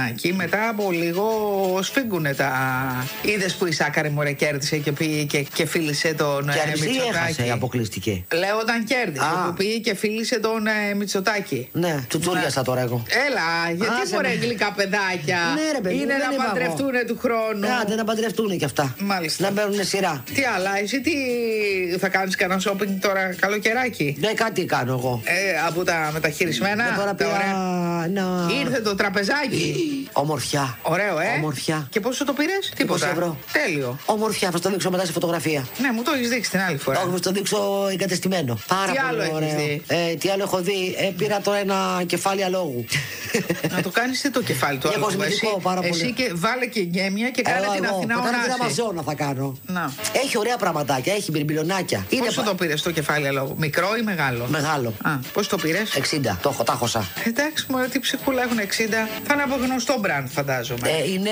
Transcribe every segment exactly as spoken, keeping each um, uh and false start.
εκεί μετά από λίγο σφίγγουνε τα. Είδες που η Σάκαρη μωρέ κέρδισε και πήγε και, και φίλησε τον ε, Μητσοτάκη. Αποκλείστηκε. Λέω όταν κέρδισε. Α. Που πήγε και φίλησε τον ε, Μητσοτάκη. Ναι, του τσούριασα τώρα εγώ. Έλα, γιατί μωρέ γλυκά παιδάκια. Ναι, ρε, παιδί, είναι να παντρευτούνε του χρόνου. Ναι, να παντρευτούνε κι αυτά. Μάλιστα. Να μπαίνουνε σειρά. Τι άλλα, εσύ τι θα κάνεις κανένα shopping τώρα καλοκαιράκι? Ναι, κάτι κάνω εγώ. Ε, από τα μεταχειρισμένα. Ναι, τώρα πια... να... Ήρθε το τραπεζάκι. Ομορφιά. Ωραίο, ε. Ομορφιά. Και πόσο το πήρες? Τίποτα. Ευρώ. Τέλειο. Ομορφιά, θα το δείξω μετά σε φωτογραφία. Ναι, μου το έχεις δείξει την άλλη φορά. Όχι, θα το δείξω εγκατεστημένο. Πάρα τι πολύ άλλο ωραίο. Έχεις δει? Ε, τι άλλο έχω δει? Ε, πήρα τώρα ένα κεφάλι αλόγου. Να το κάνεις τι το κεφάλι του αλόγου? Εσύ, πάρα πολύ. εσύ και βάλε και γέμια και κάνε την Αθηνά ονάση. Την Αμαζόνα θα κάνω. Να. Έχει ωραία πραγματάκια, έχει μπιρμπιλονάκια. Πόσο το πήρες το κεφάλι αλόγου? Μικρό ή μεγάλο? Μεγάλο. Α, πώς το πήρες? εξήντα. Το έχω, τα χωσα. Εντάξει, μωρέ, τι ψυχούλα έχουν εξήντα. Θα είναι από γνωστό μπραντ, φαντάζομαι. Ε, είναι,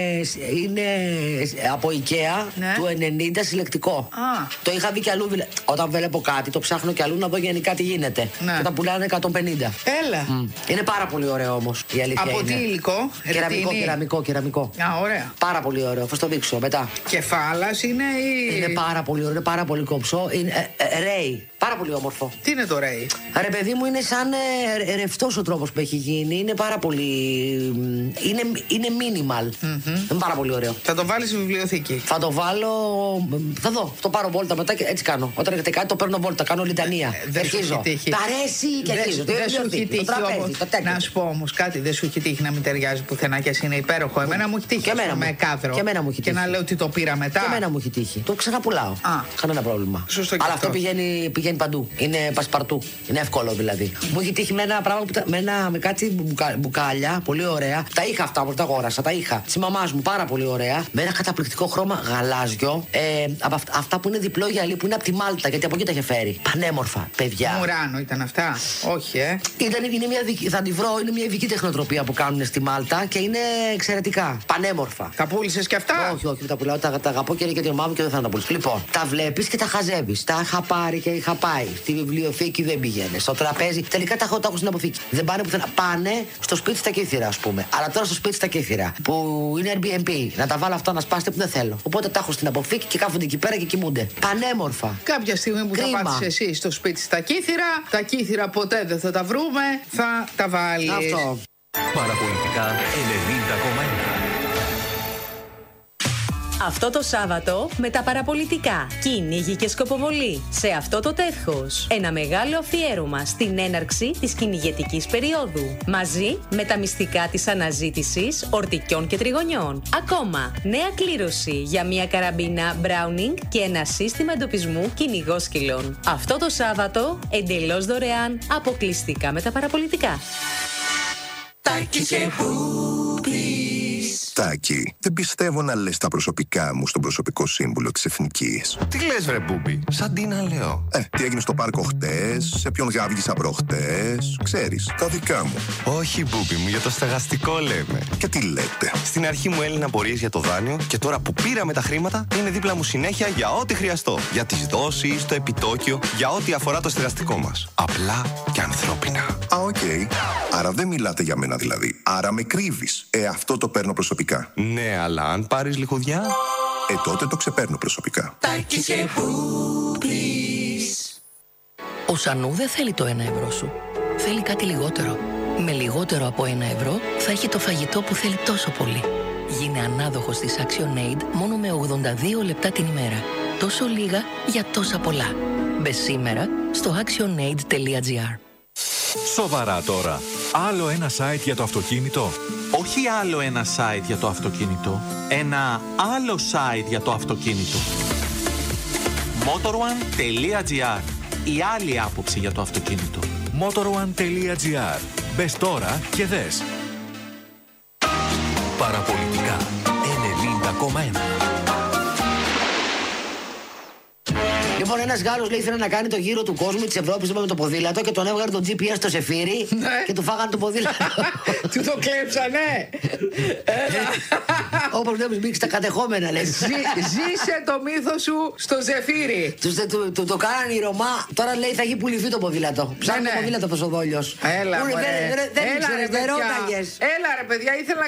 είναι από IKEA, ναι. Του ενενήντα συλλεκτικό. Α. Το είχα δει κι αλλού. Όταν βλέπω κάτι, το ψάχνω κι αλλού να δω γενικά τι γίνεται. Ναι. Και τα πουλάνε εκατόν πενήντα. Έλα. Mm. Είναι πάρα πολύ ωραίο όμως. Η αλήθεια από είναι. τι υλικό? Κεραμικό, κεραμικό, κεραμικό. Α, ωραία. Πάρα πολύ ωραίο. Θα το δείξω μετά. Κεφάλας είναι ή. Είναι πάρα πολύ ωραίο, είναι πάρα πολύ κομψό. Είναι ε, ε, ρέι. Πάρα πολύ όμορφο. Τι είναι το ρέι? Ρε παιδί μου, είναι σαν ε, ρευστός ο τρόπος που έχει γίνει. Είναι πάρα πολύ. Είναι, είναι minimal. Mm-hmm. Είναι πάρα πολύ ωραίο. Θα το βάλεις στη βιβλιοθήκη? Θα το βάλω. Θα δω. Το πάρω βόλτα μετά και έτσι κάνω. Όταν έχετε κάτι, το παίρνω βόλτα. Κάνω λιτανία. Ε, δεν αρχίζω. Τα αρέσει και αρχίζω. Δεν σου έχει τύχει όμως. Να σου πω όμως κάτι. Δεν σου έχει τύχει να μην ταιριάζει πουθενά και είναι υπέροχο. Εμένα μου έχει τύχει. Και εμένα με κάδρο. Και εμένα μου έχει τύχει. Και να λέω ότι το πήρα μετά. Και εμένα μου έχει τύχει. Το ξαναπουλάω. Κανένα πρόβλημα. Σωστό. Αλλά αυτό πηγαίνει, πηγαίνει παντού. Είναι πασπαρτού. Είναι εύκολο δηλαδή. Μου έχει τύχει με ένα πράγμα που τα, με, ένα, με κάτι μπουκα, μπουκάλια. Πολύ ωραία. Τα είχα αυτά που τα αγόρασα. Τα είχα. Τη μαμά μου πάρα πολύ ωραία. Με ένα καταπληκτικό χρώμα γαλάζιο. Ε, από αυτά, αυτά που είναι διπλό γυαλί που είναι από τη Μάλτα. Γιατί από εκεί τα είχε φέρει. Πανέμορφα. Παιδιά. Μουράνο ήταν αυτά. Όχι, ε. Ήταν, είναι μια δική, θα τη βρω. Είναι μια ειδική τεχνοτροπία που κάνουν στη Μάλτα και είναι εξαιρετικά. Πανέμορφα. Τα πούλησε και αυτά? Όχι, όχι, τα πουλάω. Τα, τα αγαπώ και είναι και την ομάδα μου και δεν θα τα πουλήσω. Λοιπόν, τα βλέπει και τα χαζεύει. Τα είχα πάρει και είχα πάει. Στη βιβλιοθήκη δεν πηγαίνει. Στο τραπέζι. Τελικά τα έχω, τα έχω στην αποθήκη. Δεν πάνε πουθενά. Πάνε στο σπίτι στα Κύθυρα, α πούμε. Αλλά τώρα στο σπίτι στα Κύθυρα που είναι Airbnb. Να τα βάλω αυτά να σπάσετε που δεν θέλω. Οπότε τα έχω στην αποθήκη και κάθονται εκεί πέρα και κοιμούνται. Πανέμορφα. Κάποια στιγμή που Κρίμα. θα πάτησε εσύ στο σπίτι στα Κύθυρα, τα Κύθυρα ποτέ δεν θα τα βρούμε, θα τα βάλει. Αυτό. Παραπολιτικά ενενήντα κόμμα ένα. Αυτό το Σάββατο με τα παραπολιτικά, κυνήγι και σκοποβολή σε αυτό το τεύχος. Ένα μεγάλο αφιέρωμα στην έναρξη της κυνηγετικής περίοδου. Μαζί με τα μυστικά της αναζήτησης ορτικιών και τριγωνιών. Ακόμα, νέα κλήρωση για μια καραμπίνα Browning και ένα σύστημα εντοπισμού κυνηγόσκυλων. Αυτό το Σάββατο εντελώς δωρεάν, αποκλειστικά με τα παραπολιτικά. Τάκη και Τάκη, δεν πιστεύω να λες τα προσωπικά μου στον προσωπικό σύμβουλο της Εθνικής. Τι λες βρε Μπούμπι, σαν τι να λέω. Ε, τι έγινε στο πάρκο χτες, σε ποιον γάβγισα προχτές, ξέρεις, τα δικά μου. Όχι Μπούμπι μου, για το στεγαστικό λέμε. Και τι λέτε. Στην αρχή μου έλυναν απορίες για το δάνειο και τώρα που πήραμε τα χρήματα είναι δίπλα μου συνέχεια για ό,τι χρειαστώ. Για τις δόσεις, το επιτόκιο, για ό,τι αφορά το στεγαστικό μας. Απλά και ανθρώπινα. Α, οκ. Okay. Άρα δεν μιλάτε για μένα δηλαδή. Άρα με κρύβεις. Ε, αυτό το παίρνω προσωπικά. Ναι, αλλά αν πάρεις λιχουδιά... Ε, τότε το ξεπαίρνω προσωπικά. Τάκης και Μπούμπης. Ο Σανού δεν θέλει το ένα ευρώ σου. Θέλει κάτι λιγότερο. Με λιγότερο από ένα ευρώ θα έχει το φαγητό που θέλει τόσο πολύ. Γίνε ανάδοχος της ActionAid μόνο με ογδόντα δύο λεπτά την ημέρα. Τόσο λίγα για τόσα πολλά. Μπες σήμερα στο actionaid τελεία gr. Σοβαρά τώρα. Άλλο ένα site για το αυτοκίνητο. Όχι άλλο ένα site για το αυτοκίνητο. Ένα άλλο site για το αυτοκίνητο. motorone τελεία gr. Η άλλη άποψη για το αυτοκίνητο. motorone τελεία gr. Μπες τώρα και δες. Παραπολιτικά ενενήντα κόμμα ένα. Λοιπόν, ένας Γάλλος λέει ήθελε να κάνει το γύρο του κόσμου της Ευρώπης με το ποδήλατο και τον έβγαλε το τζι πι ες στο Ζεφύρι και του φάγανε το ποδήλατο. Του το κλέψανε. Όπως βλέπεις μπήκε στα κατεχόμενα, λέει. Ζήσε το μύθο σου στο Ζεφύρι. Του το κάνανε οι Ρωμά. Τώρα λέει θα έχει πουληθεί το ποδήλατο. Ψάχνει το ποδήλατο αυτός ο δόλιος. Έλα, δεν ήξερες, δεν ρώταγες. Έλα ρε παιδιά, ήθελα